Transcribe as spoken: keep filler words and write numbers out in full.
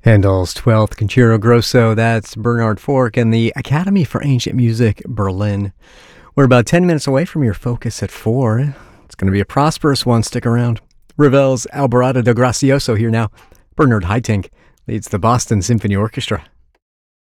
Handel's twelfth Concerto Grosso, that's Bernard Fork and the Academy for Ancient Music, Berlin. We're about ten minutes away from your focus at four. It's going to be a prosperous one, stick around. Ravel's Alborada do Gracioso here now. Bernard Haitink leads the Boston Symphony Orchestra.